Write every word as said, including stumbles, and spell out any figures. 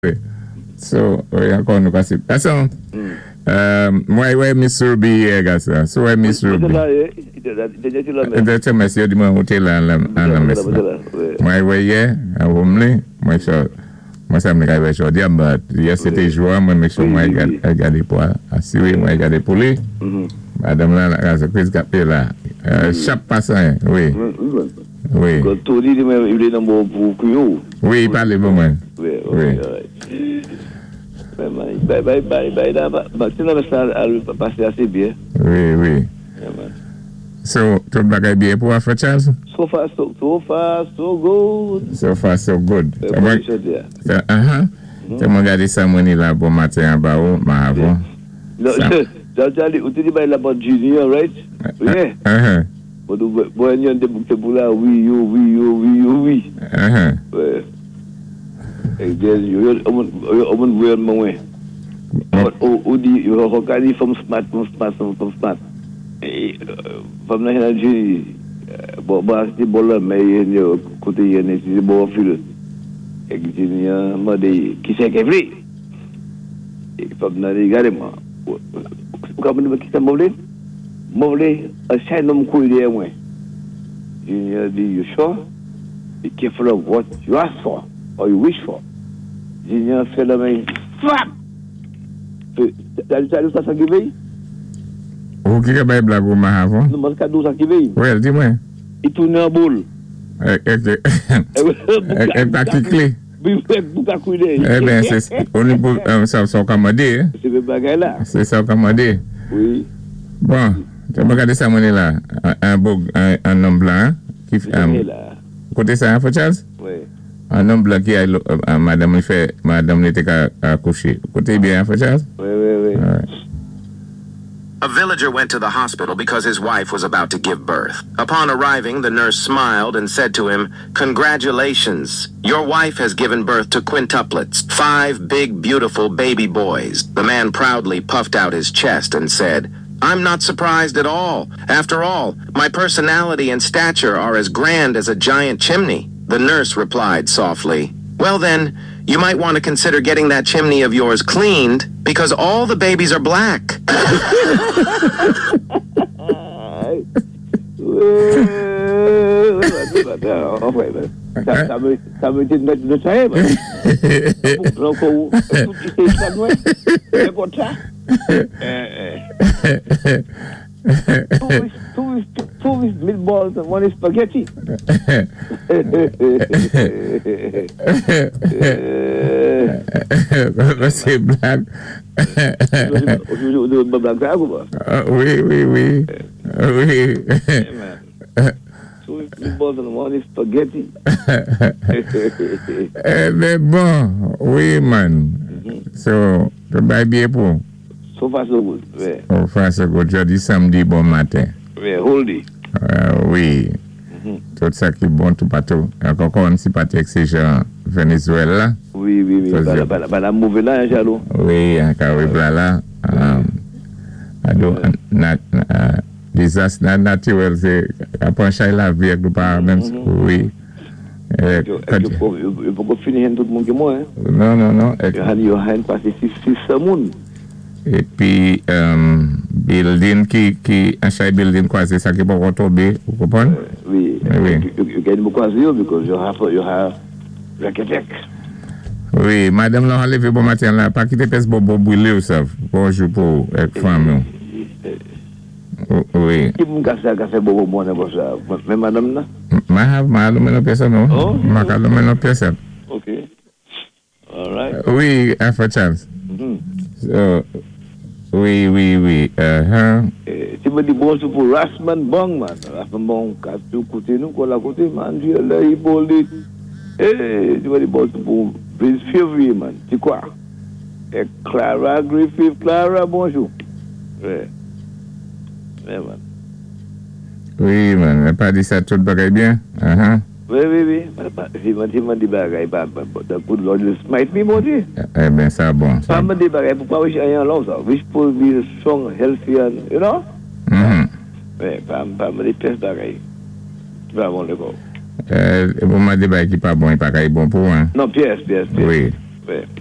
So, we are going to pass it. That's all. Um, why, why Miss Ruby here, guys? So, why Miss Ruby? That's a message. The man hotel and and a message. My way, yeah, a womanly, my shot. My son, I was sure, but yesterday, you want to make sure my got I got the poor. I see my got the police. Madame la, as a quiz capella. Sharp passer, oui. Oui. Oui, parlez-vous, oui. Bye bye bye bye bye. Ça passer assez bien. Oui, oui. So, tout bagay bien pour Afro Charles? So far, so, so far, so good. So far, so good. Uh-huh. Tu m'as regardé ça, mon là, bon matin, en bas, ma avant. Non, j'allais, tu dis, là, about Junior, right? Yeah. Uh-huh. But the boy, you the book, the bula, we, you, we, you, we, you, we. Uh-huh. Well, and then you're on weird my way. But, oh, oh, you have a guy from smart, from smart, from smart. From the energy, but the baller may in your cutty and it's the ball field. Engineer, Muddy, Kisek every. From the Garima. Come to Kiss Molly? Molly, a shanum cool the way. Junior, be you sure? Be careful of what you ask for or you wish for. Junior, fellow me. Fuck! That is what I give you. O que que vai blago mais avant? Não, mas cadê os aqui veio? Well, dis-moi. E tu não é bolo? É é é tá aqui clé. Bifek buka cuidé. Eh ben c'est on est pour ça ça commander. C'est le bagage là. C'est ça commander. Oui. Bon, tu vas regarder ça monnaie là, un beau un homme blanc qui côté ça Afro Charles? Oui. Un homme blanc qui a madame il fait madame n'était qu'à coucher. Côté bien Afro Charles? Oui oui oui. A villager went to the hospital because his wife was about to give birth. Upon arriving, the nurse smiled and said to him, "Congratulations. Your wife has given birth to quintuplets, five big, beautiful baby boys." The man proudly puffed out his chest and said, "I'm not surprised at all. After all, my personality and stature are as grand as a giant chimney." The nurse replied softly, "Well then, you might want to consider getting that chimney of yours cleaned because all the babies are black." Two is two is meatballs and one is spaghetti. C'est blague. Oui, oui, oui. Oui. Two is meatballs and one is spaghetti. Mais bon, oui, man. So, tu vas bien pour. So far so good. Ouais. So far so good. Jeudi, samedi, bon matin. Oui, holdy. Uh, oui. Mm-hmm. Tout ça qui est bon tout partout. Encore on s'y pas Venezuela. Venezuela. Oui, oui, oui. Bah, bah, bah, la mauvaise là, jalo. Oui, encore oui, là. Um, ado, na, uh, disaster naturel, c'est après chaque la vie avec le Parlement. Oui. Il faut qu'on finisse tout le monde que moi. Non, non, non. Il y a un passé six personnes. Et puis, um, building qui, qui, achète building quoi, c'est ça qui peut retomber, vous comprenez? Oui, oui. You can beaucoup dire because you have, you have architect. Oui, madame, là, on lève bon matin là, pas quitter pèse bon bon brûler ou ça, bonjour pour avec femme. Oui. Qui vous casse casse bon bon comme ça, mais madame là? Ma have ma le non personne non. Ma ka le non personne. OK. All right. Oui, Afro Charles. Mhm. So, oui, oui, oui. Uh-huh. Eh, tu me dis bon pour Rasman Bong, man. Rasman Bong, quand tu côté nous, quoi la côté, man, Dieu là, il bolé. Eh, tu me dis bon pour Prince Février, man. Tu quoi? Et Clara Griffith, Clara, bonjour. Ouais. Ouais, man. Oui, man. Elle pas dit ça tout bagaille bien. Uh-huh. Oui, oui, oui. Il m'a dit, il m'a dit bagaille, bah, bah, the good Lord will smite me, mon Dieu. Eh bien, ça bon. Pas me dit bagaille, pourquoi je suis un long, ça? Wish for be strong, healthy, and, you know? Mhm. Oui, pas me dit pièce bagaille. Tu vas avoir le corps. Euh, vous m'avez dit qu'il n'est pas bon, il n'est pas bon pour moi. Non, pièce, pièce, pièce. Oui. Oui.